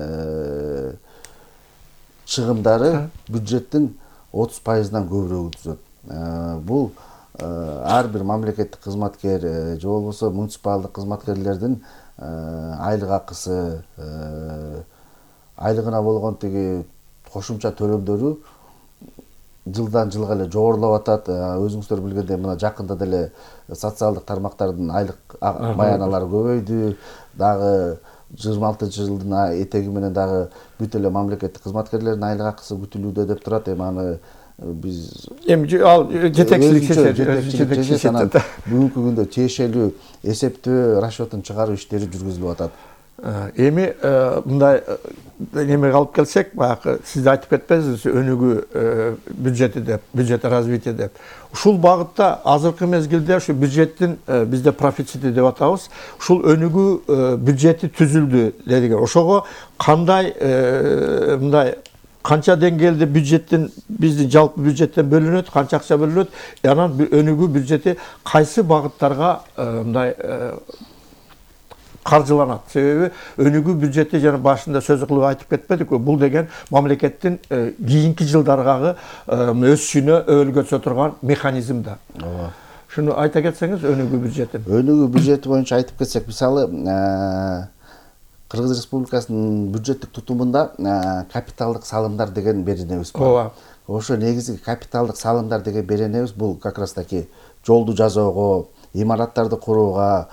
чыгымдары бюджеттин 30%-дан көбүрөөгү түзөт. Бул ар бир мамлекеттик кызматкер же болбосо муниципалдык кызматкерлердин айлык акысы, айлыгына болгон тиги кошумча төлөмдөрү жылдан жылга эле жогорулап атат. Өзүңүздөр билгендей, мына жакында деле социалдык тармактардын айлык маяналары көбөйдү. Дагы 26-жылдын этеги менен дагы бүт эле мамлекеттик кызматкерлердин айлык акысы күтүлүүдө деп турат. Аны биз ал жетекчилик чечет. Бүгүнкү күндө тиешелүү эсептөө, расчетун чыгаруу иштери жүргүзүлүп атат. Эми мындай немеге алып келсек, баягы сиз айтып кетпедиңиз, өнүгүү бюджети деп, бюджет развития деп. Ушул багытта азыркы мезгилде ушу бюджеттин бизде профицити деп атабыз. Ушул өнүгүү бюджети түзүлдү дедиген. Ошого кандай мындай канча деңгээлде бюджеттин, биздин жалпы бюджеттен бөлүнөт, канча акча бөлүнөт, анан өнүгүү бюджети кайсы багыттарга мындай каржыланат? Себеби өнүгүү бюджети жана башында сөз кылып айтып кетпедик, бул деген мамлекеттин кийинки жылдаргагы өсүшүнө өбөлгөсө турган механизм да. Шуну айта кетсеңиз, өнүгүү бюджетин. Өнүгүү бюджети боюнча айтып кетсек, мисалы Кыргыз Республикасынын бюджеттик тутумунда капиталдык салымдар деген беренебиз бар. Ошо негизги капиталдык салымдар деген беренебиз бул как раз таки жолду жасоого, имараттарды курууга,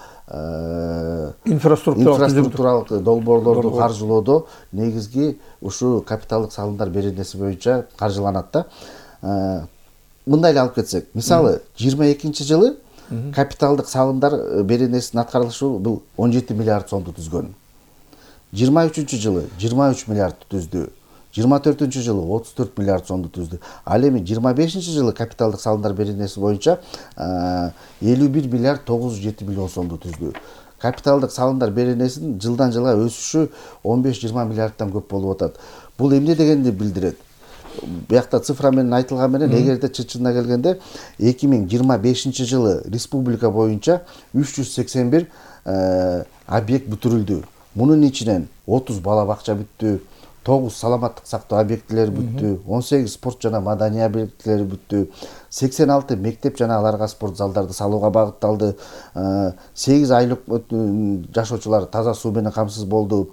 инфраструктуралык долбоорлорду каржылоодо негизги ушу капиталдык салымдар беренеси боюнча каржыланат да. Мындай эле алып кетсек, мисалы 22-жылы капиталдык салымдар беренесинин аткарылышы бул 17 миллиард сомду түзгөн. 23-жылы 23 миллиард түздү. 24-жылы 34 миллиард сомду түздү. Ал эми 25-жылы капиталдык салымдар беренеси боюнча 51 миллиард 907 миллион сомду түздү. Капиталдык салымдар беренесинин жылдан жылга өсүшү 15-20 миллиардтан көп болуп атат. Бул эмне дегенди билдирет? Буякта цифра менен айтылган менен, эгерде чынына келгенде 2025-жылы республика боюнча 381 объект бүтүрүлдү. Мунун ичинен 30 бала бакча бүттү, 9 саламаттык сактоо объектилери бүттү, 18 спорт жана маданий объектилери бүттү, 86 мектеп жана аларга спорт залдарды салууга багытталды, 8 айлык жашоочулар таза суу менен камсыз болду,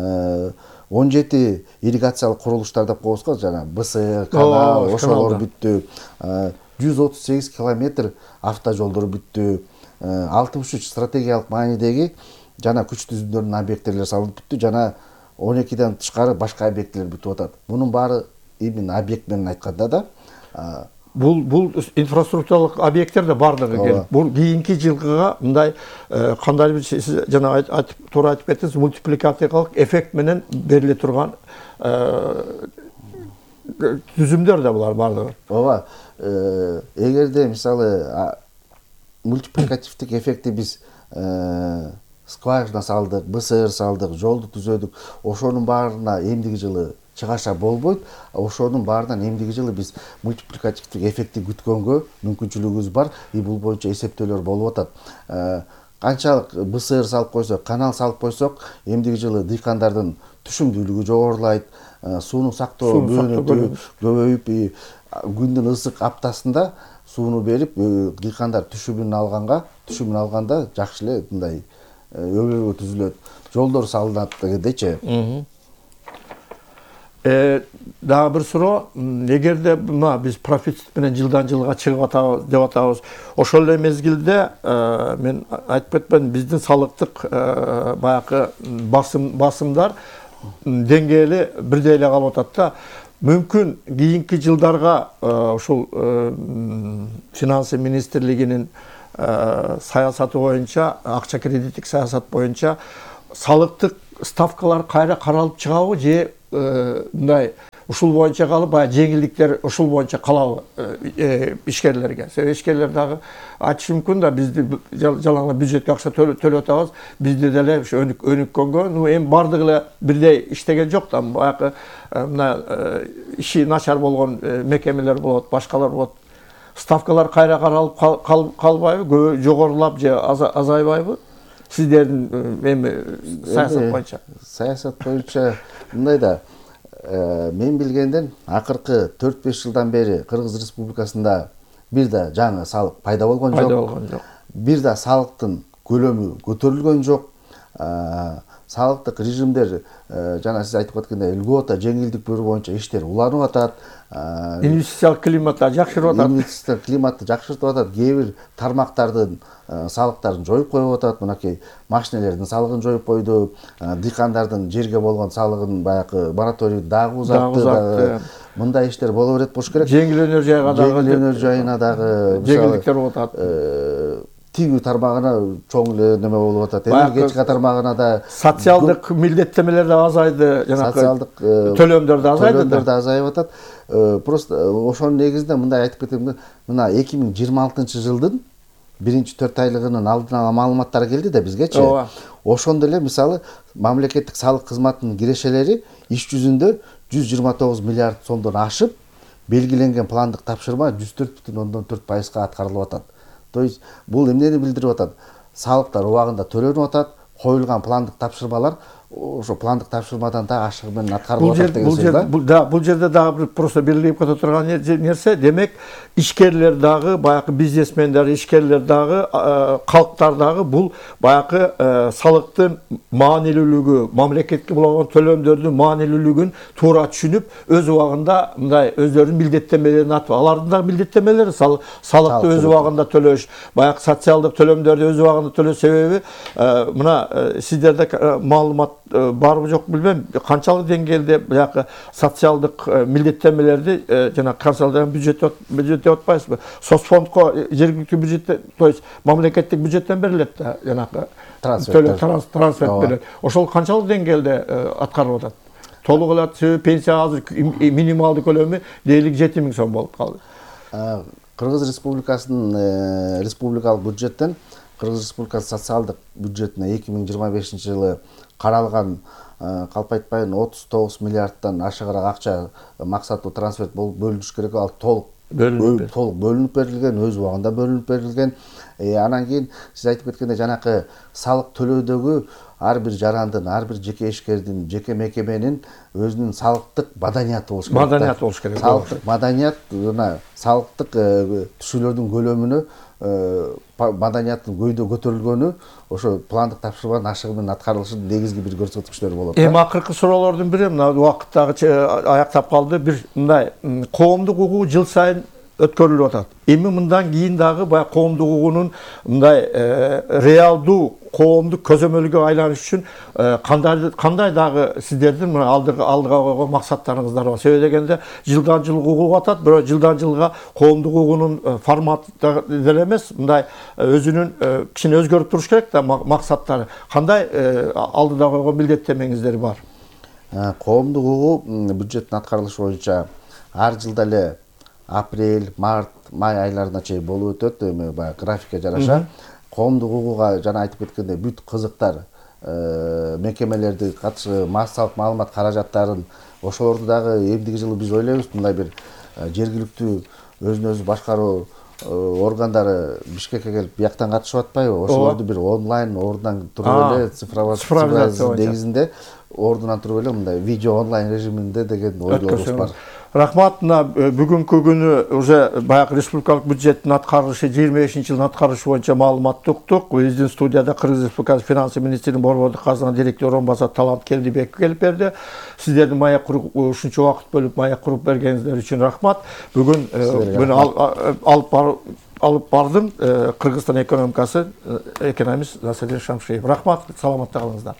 17 ирригациялык курулуштар деп коебуз го, жана БСР, канал, ошолор бүттү, 138 километр автожолдор бүттү, 63 стратегиялык маанидеги жана күч түзүмдөрүнүн объектилери салынып бүттү, жана 12-ден тышкары башка объектилер бүтүп атат. Бунун баары именно объект менен айтканда да. Бул инфраструктуралык объекттер да бардыгы. Бул кийинки жылга мындай кандай бир жана туура айтып кеттиңиз, мультипликативдик эффект менен бериле турган түзүмдөр да булар бардыгы. Ооба. Эгерде мисалы мультипликативдик эффектти биз скважина салдык, БСР салдык, жолду түзөдүк. Ошонун баарына эмдиги жылы чыгаша болбойт. Ошонун баарынан эмдиги жылы биз мультипликативдик эффектти күткөнгө мүмкүнчүлүгүбүз бар. Бул боюнча эсептөөлөр болуп атат. Канчалык БСР салып койсок, канал салып койсок, эмдиги жылы дыйкандардын түшүмдүүлүгү жогорулайт, сууну сактоо көбөйүп, күндүн ысык аптасында сууну берип, дыйкандар түшүмүн алганда жакшы эле мындай өбөлгө түзүлөт. жолдор салынат дегендейчи. Дагы бир суроо, эгерде мына биз профицит менен жылдан жылга чыгып атабыз деп атабыз, ошол эле мезгилде мен айтып кетпедим, биздин салыктык баягы басымдар деңгээли бирдей эле калып атат да. Мүмкүн кийинки жылдарга ушул финансы министрлигинин саясаты боюнча, акча кредиттик саясат боюнча салыктык ставкалар кайра каралып чыгабы же мындай ушул боюнча калып, баягы жеңилдиктер ушул боюнча калабы ишкерлерге. Себеби ишкерлер дагы айтышы мүмкүн да, бизди жалаңла бюджетке акча төлөп атабыз, бизде деле ушу өнүккөнгө, эми бардыгы эле бирдей иштеген жок да, баягы мына иши начар болгон мекемелер болот, башкалар болот. Ставкалар кайра каралып калбайбы, жогорулап же азайбайбы? Сиздердин эми саясат боюнча. Саясат боюнча мындай да, мен билгенден акыркы 4-5 жылдан бери Кыргыз Республикасында бир да жаңы салык пайда болгон жок. Бир да салыктын көлөмү көтөрүлгөн жок. Салыктык режимдер жана сиз айтып кеткендей льгота, жеңилдик берүү боюнча иштер уланып атат. Инвестициялык климатты жакшыртып атат. Инвестициялык климатты жакшыртып атат. Кээ бир тармактардын салыктарын жоюп коюп атат. Мынакей машинелердин салыгын жоюп койду. Дыйкандардын жерге болгон салыгын баягы мораторий дагы узатты. Мындай иштер боло берет болуш керек. Жеңил өнөр жайга дагы, жеңил өнөр жайына дагы жеңилдиктер болуп атат. Тигүү тармагына чоң эле неме болуп атат. Энергетика тармагына да социалдык милдеттемелер да азайды, социалдык төлөмдөр да азайды. Төлөмдөр да азайып атат. Просто ошонун негизинде мындай айтып кетем, мына 2026 жылдын 1-4 айлыгынын алдын ала маалыматтары келди да бизгечи. Ошондо эле мисалы мамлекеттик салык кызматынын кирешелери иш жүзүндө 129 миллиард сомдон ашып, белгиленген пландык тапшырма 104,4% аткарылып атат. То есть бул эмнени билдирип атат? Салыктар убагында төлөнүп атат, коюлган пландык тапшырмалар ошо пландык тапшырмадан да ашыгы менен аткарылып атат деген сөз да. Бул жерде дагы бир просто белгилеп кете турган нерсе, демек ишкерлер дагы, баягы бизнесмендер, ишкерлер дагы, калктар дагы бул баягы салыктын маанилүүлүгү, мамлекетке болгон төлөмдөрдүн маанилүүлүгүн туура түшүнүп, өз убагында мындай өздөрүнүн милдеттенмелерин атып, алардын дагы милдеттенмелери салыкты өз убагында төлөш, баягы социалдык төлөмдөрдү өз убагында төлөш. Себеби мына сиздерде маалымат барбы жок билбейм, канчалык деңгээлде баягы социалдык милдеттенмелерди жана консолидированный бюджет деп атпайсызбы? Соцфондко жергиликтүү бюджет, то есть мамлекеттик бюджеттен берилет да, жанагы трансферт берилет. Ошол канчалык деңгээлде аткарылып атат? Толук эле себеби пенсия азыр минималдуу көлөмү дейлик 7000 сом болуп калды. Кыргыз Республикасынын республикалык бюджеттен Кыргыз Республикасы социалдык бюджетине 2025 жылы каралган калп айтпайын 39 миллиардтан ашыгыраак акча максаттуу трансферт болуп бөлүнүш керек. Ал толук бөлүнүп берилген, өз убагында бөлүнүп берилген. Анан кийин сиз айтып кеткендей жанакы салык төлөөдөгү ар бир жарандын, ар бир жеке ишкердин, жеке мекеменин өзүнүн салыктык маданияты болуш керек. Маданият болуш керек. Салыктык маданият жана салыктык түшүүлөрдүн көлөмүнө маданияттын көйдө көтөрүлгөнү ошо пландык тапшырманын ашыгы менен аткарылышынын негизги бир көрсөткүчтөрү болот. Эми акыркы суроолордун бири мына убакыт дагы аяктап калды. Бир мындай коомдук угуу жыл сайын өткөрүлүп атат. Эми мындан кийин дагы баягы коомдук угуунун мындай реалдуу коомдук көзөмөлгө айланыш үчүн кандай дагы сиздердин мына алдыга койгон максаттарыңыздар бар? Себеби дегенде жылдан жылга угулуп атат, бирок жылдан жылга коомдук угуунун форматы деле эмес, мындай өзүнүн кичине өзгөрүп туруш керек да максаттары. Кандай алдыда койгон милдеттенмеңиздер бар? Коомдук угуу бюджеттин аткарылышы боюнча ар жылда эле апрель, март, май айларына чейин болуп өтөт. Эми баягы графикке жараша коомдук угууга жана айтып кеткендей бүт кызыктар, мекемелерди катышы, массалык маалымат каражаттарын ошолорду дагы эмдиги жылы биз ойлойбуз мындай бир жергиликтүү өзүн өзү башкаруу органдары Бишкекке келип бияктан катышып атпайбы? Ошолорду бир онлайн ордунан туруп эле цифровизация негизинде ордунан туруп эле мындай видео онлайн режиминде деген ойлорубуз бар. Рахмат, мына бүгүнкү күнү уже баягы республикалык бюджеттин аткарышы 25-жылдын аткарышы боюнча маалыматты уктук. Биздин студияда Кыргыз Республикасы финансы министринин борбордук казына директору орун басары Талант Келдибеков келип берди. Сиздердин маек куруп ушунча убакыт бөлүп маек куруп бергениңиздер үчүн рахмат. Бүгүн алып бардым Кыргызстан экономикасы экономист Насир Шамшиев. Рахмат, саламатта калыңыздар.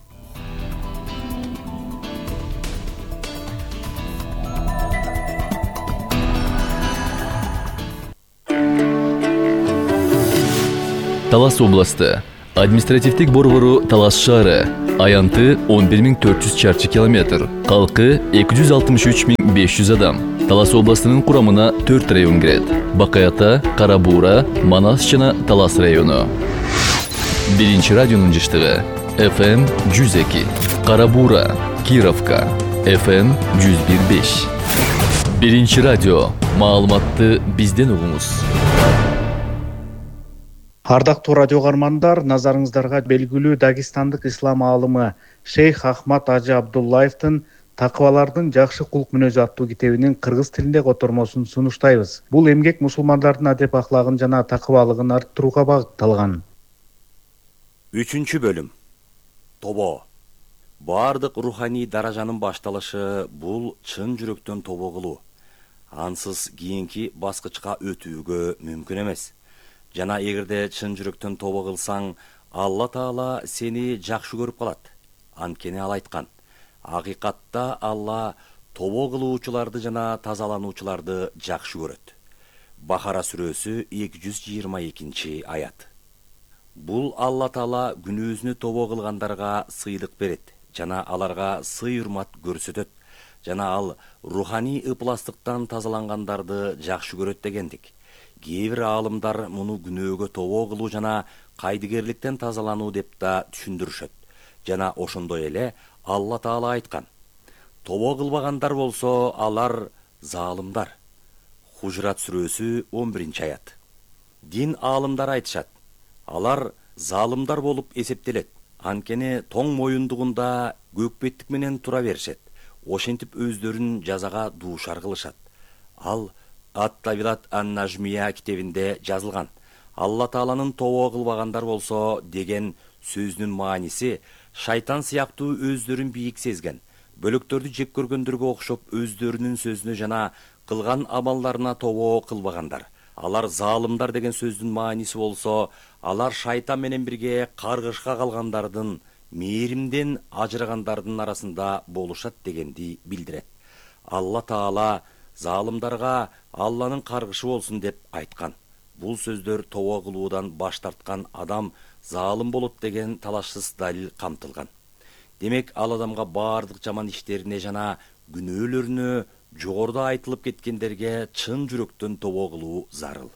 Талас областы. Административдик борбору Талас шаары. Аянты 11400 чарчы километр. Калкы 263500 адам. Талас областынын курамына 4 район кирет. Бакаята, Карабура, Манас жана Талас району. Биринчи радионун жыштыгы FM 102. Карабура, Кировка, FM 101.5. Биринчи радио. Маалыматты бизден угуңуз. Ардактуу радио каармандар, назарыңыздарга белгилүү Дагестандык ислам аалымы Шейх Ахмад Ажы Абдуллаевдин Такыбалардын жакшы кулк мүнөзү аттуу китебинин кыргыз тилинде котормосун сунуштайбыз. Бул эмгек мусулмандардын адеп аклагын жана такыбалыгын арттырууга багытталган. 3 бөлүм. Тобо. Бардык руханий даражанын башталышы бул чын жүрөктөн тобо кылуу. Ансыз кийинки баскычка өтүүгө мүмкүн эмес. Жана эгерде чын жүрөктөн тобо кылсаң, Алла Таала сени жакшы көрүп калат. Анткени ал айткан: "Акыйкатта Алла тобо кылуучуларды жана тазалануучуларды жакшы көрөт." Бахара сүрөсү 222 аят. Бул Алла Таала күнөөсүнө тобо кылгандарга сыйлык берет жана аларга сый-урмат көрсөтөт. Жана ал руханий ыпластыктан тазалангандарды жакшы көрөт дегендик. Кээ бир аалымдар муну күнөөгө тобо кылуу жана кайдыгерликтен тазалануу деп да түшүндүрүшөт. Жана ошондой эле Алла Таала айткан: "Тобо кылбагандар болсо, алар заалымдар." Хужрат сүрөсү 11 аят. Дин аалымдар айтышат: алар заалымдар болуп эсептелет. Анткени тоң моюндугунда көкпеттик менен тура беришет. Ошентип өздөрүн жазага дуушар кылышат. Ал Ат-Тавилат ан-Нажмия китебинде жазылган. Алла Тааланын тобо кылбагандар болсо деген сөзүнүн мааниси шайтан сыяктуу өздөрүн бийик сезген, бөлөктөрдү жек көргөндөргө окшоп өздөрүнүн сөзүнө жана кылган амалдарына тобо кылбагандар. Алар заалымдар деген сөздүн мааниси болсо, алар шайтан менен бирге каргышка калгандардын, мээримден ажырагандардын арасында болушат дегенди билдирет. Алла Таала заалымдарга Алланын каргышы болсун деп айткан. Бул сөздөр тобо кылуудан баш тарткан адам заалым болот деген талашсыз далил камтылган. Демек, ал адамга бардык жаман иштерине жана күнөөлөрүнө жогоруда айтылып кеткендерге чын жүрөктөн тобо кылуу зарыл.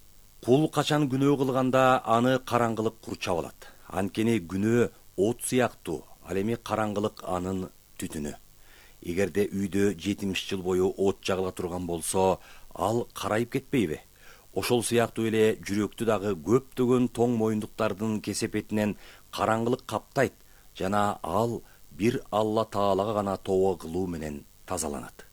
Кул качан күнөө кылганда аны караңгылык курчап алат. Анткени күнөө от сыяктуу, ал эми караңгылык анын түтүнү. Эгерде үйдө 70 жыл бою от жагыла турган болсо, ал карайып кетпейби? Ошол сыяктуу эле жүрөктү дагы көптөгөн тоң моюндуктардын кесепетинен караңгылык каптайт жана ал бир Алла Таалага гана тобо кылуу менен тазаланат.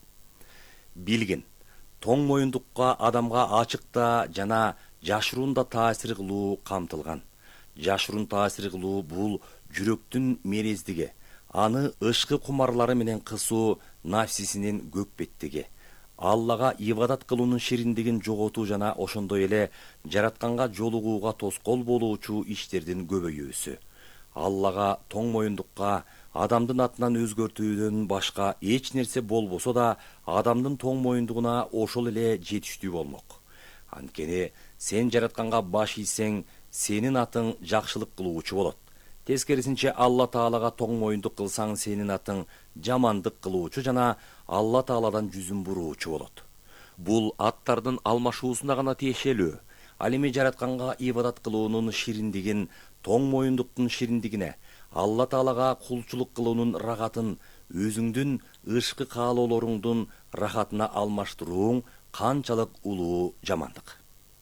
Билгин, тоң моюндукка адамга ачыкта жана жашыруунда таасир кылуу камтылган. Жашыруун таасир кылуу бул жүрөктүн мерездиги, аны ышкы кумарлары менен кысуу, нафсисинин көкпеттиги, Аллага ибадат кылуунун шириндигин жоготуу жана ошондой эле жаратканга жолугууга тоскоол болуучу иштердин көбөйүүсү. Аллага тоң моюндукка адамдын атынан өзгөртүүдөн башка эч нерсе болбосо да, адамдын тоң моюндугуна ошол эле жетиштүү болмок. Анткени сен жаратканга баш ийсең, сенин атың жакшылык кылуучу болот. Тескерисинче Алла Таалага тоң моюндук кылсаң, сенин атың жамандык кылуучу жана Алла Тааладан жүзүн буруучу болот. Бул аттардын алмашуусуна гана тиешелүү. Ал эми жаратканга ибадат кылуунун шириндигин тоң моюндуктун шириндигине, Алла Таалага кулчулук кылуунун рахатын өзүңдүн ышкы каалоолоруңдун рахатына алмаштырууң канчалык улуу жамандык.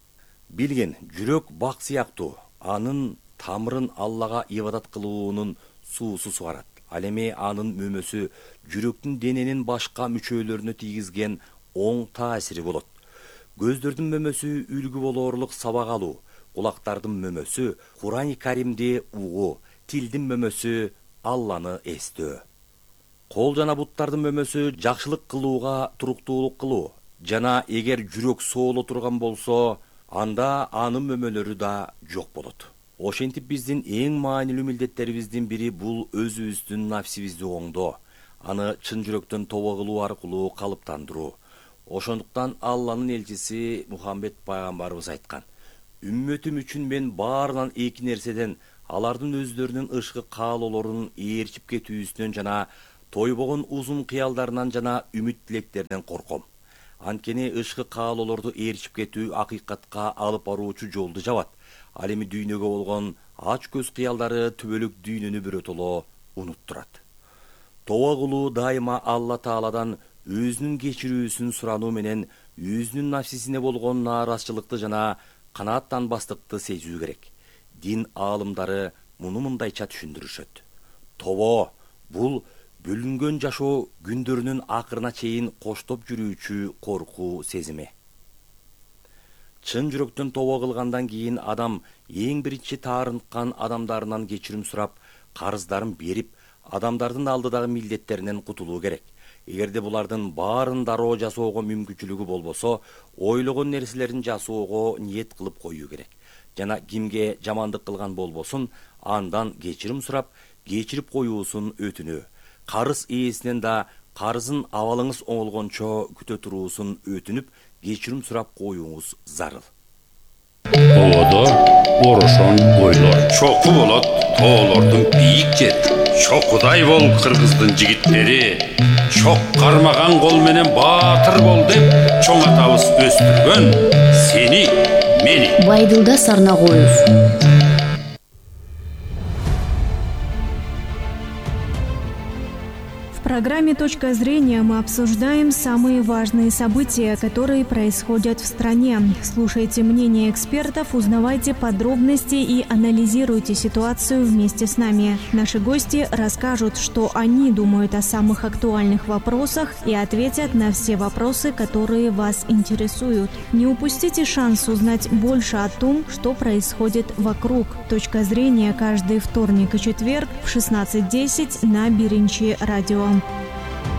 Билген, жүрөк бак сыяктуу, анын тамырын Аллага ибадат кылуунун суусу сугарат. Ал эми анын мөмөсү жүрөктүн дененин башка мүчөлөрүнө тийгизген оң таасири болот. Көздөрдүн мөмөсү үлгү болоорлук сабак алуу, кулактардын мөмөсү Курани Каримди угуу, тилдин мөмөсү Алланы эстөө. Кол жана буттардын мөмөсү жакшылык кылууга туруктуулук кылуу. Жана эгер жүрөк сооло турган болсо, анда анын мөмөлөрү да жок болот. Ошентип биздин эң маанилүү милдеттерибиздин бири бул өзүбүздүн нафсибизди оңдоо, аны чын жүрөктөн тобо кылуу аркылуу калыптандыруу. Ошондуктан Алланын элчиси Мухаммед пайгамбарыбыз айткан: "Үммөтүм үчүн мен баарынан эки нерседен, алардын өздөрүнүн ышкы каалоолорунун ээрчип кетүүсүнөн жана тойбогон узун кыялдарынан жана үмүт тилектеринен корком. Анткени ышкы каалоолорду ээрчип кетүү акыйкатка алып баруучу жолду жабат. Ал эми дүйнөгө болгон ач көз кыялдары түбөлүк дүйнөнү бирөтөлө унуттурат." Тоба кылуу дайыма Алла Тааладан өзүнүн кечирүүсүн сурануу менен өзүнүн нафсисине болгон нааразычылыкты жана канааттанбастыкты сезүү керек. Дин аалымдары муну мындайча түшүндүрүшөт: тобо бул бөлүнгөн жашоо күндөрүнүн акырына чейин коштоп жүрүүчү коркуу сезими. Чын жүрөктөн тобо кылгандан кийин адам эң биринчи таарынткан адамдарынан кечирим сурап, карыздарын берип, адамдардын алдыдагы милдеттеринен кутулуу керек. Эгерде булардын баарын дароо жасоого мүмкүнчүлүгү болбосо, ойлогон нерселерин жасоого ниет кылып коюу керек. Жана кимге жамандык кылган болбосун, андан кечирим сурап, кечирип коюусун өтүнүү. Карыз ээсинен да карызын абалыңыз оңолгончо күтө туруусун өтүнүп, кечирим сурап коюуңуз зарыл. Тободо орошон ойлор чоку болот, тоолордун бийик жери. Чокудай бол кыргыздын жигиттери, чок кармаган кол менен баатыр бол деп чоң атабыз өстүргөн сени, мени. Байдылда Сарнагоев. В программе «Точка зрения» мы обсуждаем самые важные события, которые происходят в стране. Слушайте мнения экспертов, узнавайте подробности и анализируйте ситуацию вместе с нами. Наши гости расскажут, что они думают о самых актуальных вопросах и ответят на все вопросы, которые вас интересуют. Не упустите шанс узнать больше о том, что происходит вокруг. «Точка зрения» каждый вторник и четверг в 16:10 на Биринчи радио.